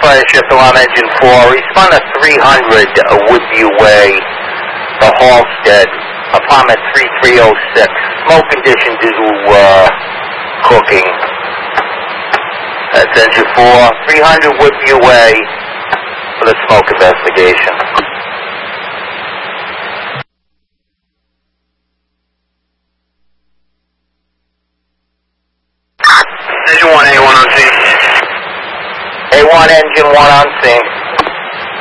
fire shift alarm engine 4. Respond to 300 Woodview Way, the Halstead, apartment 3306. Smoke condition due to cooking. That's engine 4, 300 Woodview Way for the smoke investigation. Engine 1, A1 on scene. A1, engine 1 on scene.